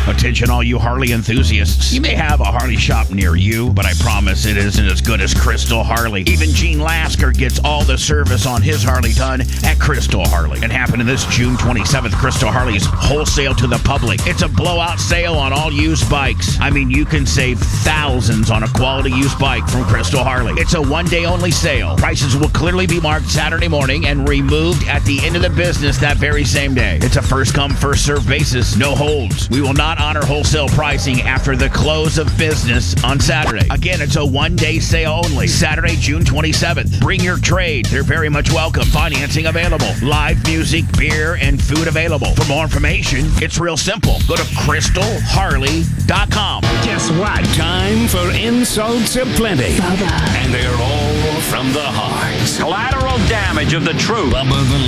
Attention all you Harley enthusiasts. You may have a Harley shop near you, but I promise it isn't as good as Crystal Harley. Even Gene Lasker gets all the service on his Harley done at Crystal Harley. And happening this June 27th, Crystal Harley's wholesale to the public. It's a blowout sale on all used bikes. I mean, you can save thousands on a quality used bike from Crystal Harley. It's a one-day only sale. Prices will clearly be marked Saturday morning and removed at the end of the business that very same day. It's a first-come, first-served basis. No holds. We will not honor wholesale pricing after the close of business on Saturday. Again, it's a one-day sale only. Saturday, June 27th. Bring your trade. They're very much welcome. Financing available. Live music, beer, and food available. For more information, it's real simple. Go to crystalharley.com. Guess what? Time for insults aplenty. Bubba. And they're all from the heart. Collateral damage of the truth. Bubba the